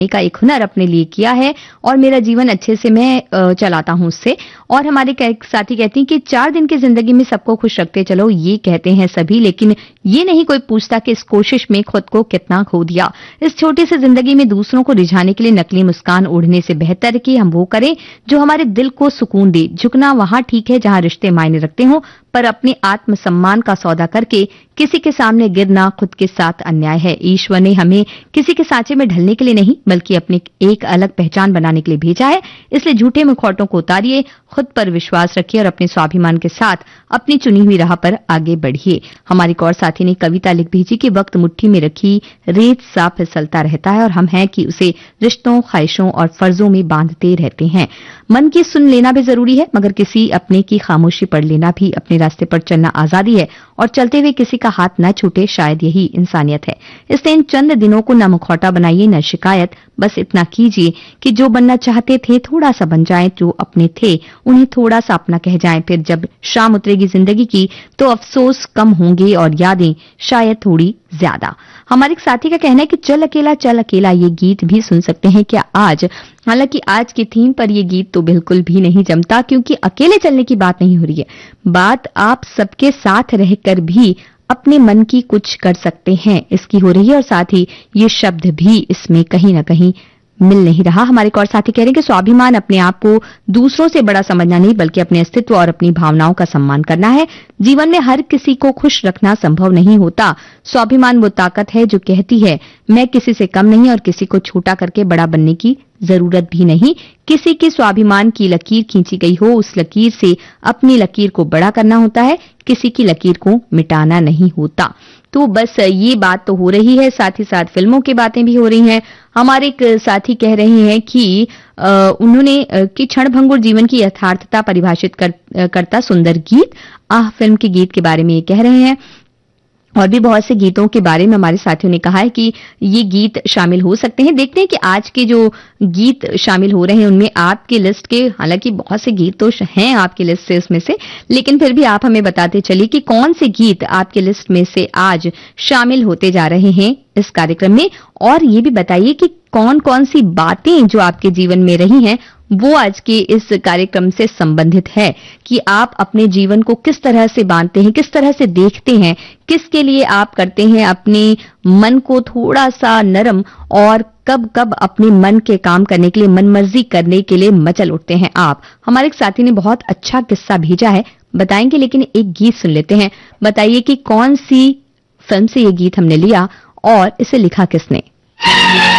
का एक हुनर अपने लिए किया है और मेरा जीवन अच्छे से मैं चलाता हूं उससे। और हमारे साथी कहती हैं कि 4 दिन की जिंदगी में सबको खुश रखते चलो, ये कहते हैं सभी, लेकिन ये नहीं कोई पूछता कि इस कोशिश में खुद को कितना खो दिया। इस छोटी सी जिंदगी में दूसरों को रिझाने के लिए नकली मुस्कान ओढ़ने से बेहतर कि हम वो करें जो हमारे दिल को सुकून दे। झुकना वहां ठीक है जहां रिश्ते मायने रखते हों, पर अपने आत्मसम्मान का सौदा करके किसी के सामने गिरना खुद के साथ अन्याय है। ईश्वर ने हमें किसी के सांचे में ढलने के लिए नहीं, बल्कि अपनी एक अलग पहचान बनाने के लिए भेजा है। इसलिए झूठे मुखौटों को उतारिए, खुद पर विश्वास रखिए और अपने स्वाभिमान के साथ अपनी चुनी हुई राह पर आगे बढ़िए। हमारी एक और साथी ने कविता लिख भेजी कि वक्त मुट्ठी में रखी रेत सा फिसलता रहता है और हम हैं कि उसे रिश्तों, ख्वाहिशों और फर्जों में बांधते रहते हैं। मन की सुन लेना भी जरूरी है, मगर किसी अपने की खामोशी पढ़ लेना भी अपने रास्ते पर चलना आजादी है और चलते हुए किसी का हाथ न छूटे, शायद यही इंसानियत है। इसलिए इन चंद दिनों को न मुखौटा बनाइए न शिकायत, बस इतना कीजिए कि जो बनना चाहते थे थोड़ा सा बन जाएं, जो अपने थे उन्हें थोड़ा सा अपना कह जाएं। फिर जब शाम उतरेगी जिंदगी की तो अफसोस कम होंगे और यादें शायद थोड़ी ज्यादा। हमारे एक साथी का कहना है कि चल अकेला ये गीत भी सुन सकते हैं क्या आज? हालांकि आज की थीम पर ये गीत तो बिल्कुल भी नहीं जमता, क्योंकि अकेले चलने की बात नहीं हो रही है। बात आप सबके साथ रहकर भी अपने मन की कुछ कर सकते हैं इसकी हो रही है, और साथ ही ये शब्द भी इसमें कहीं ना कहीं मिल नहीं रहा। हमारे एक और साथी कह रहे हैं कि स्वाभिमान अपने आप को दूसरों से बड़ा समझना नहीं, बल्कि अपने अस्तित्व और अपनी भावनाओं का सम्मान करना है। जीवन में हर किसी को खुश रखना संभव नहीं होता। स्वाभिमान वो ताकत है जो कहती है मैं किसी से कम नहीं और किसी को छोटा करके बड़ा बनने की जरूरत भी नहीं। किसी के स्वाभिमान की लकीर खींची गई हो, उस लकीर से अपनी लकीर को बड़ा करना होता है, किसी की लकीर को मिटाना नहीं होता। तो बस ये बात तो हो रही है, साथ ही साथ फिल्मों की बातें भी हो रही हैं। हमारे एक साथी कह रहे हैं कि उन्होंने कि क्षणभंगुर जीवन की यथार्थता परिभाषित करता सुंदर गीत। फिल्म के गीत के बारे में ये कह रहे हैं। और भी बहुत से गीतों के बारे में हमारे साथियों ने कहा है कि ये गीत शामिल हो सकते हैं। देखते हैं कि आज के जो गीत शामिल हो रहे हैं उनमें आपकी लिस्ट के, हालांकि बहुत से गीत तो हैं आपकी लिस्ट से उसमें से, लेकिन फिर भी आप हमें बताते चलिए कि कौन से गीत आपकी लिस्ट में से आज शामिल होते जा रहे हैं इस कार्यक्रम में। और ये भी बताइए कि कौन कौन सी बातें जो आपके जीवन में रही हैं वो आज के इस कार्यक्रम से संबंधित है, कि आप अपने जीवन को किस तरह से बांधते हैं, किस तरह से देखते हैं, किसके लिए आप करते हैं अपने मन को थोड़ा सा नरम, और कब कब अपने मन के काम करने के लिए, मनमर्जी करने के लिए मचल उठते हैं आप। हमारे एक साथी ने बहुत अच्छा किस्सा भेजा है, बताएंगे, लेकिन एक गीत सुन लेते हैं। बताइए कि कौन सी फिल्म से ये गीत हमने लिया और इसे लिखा किसने।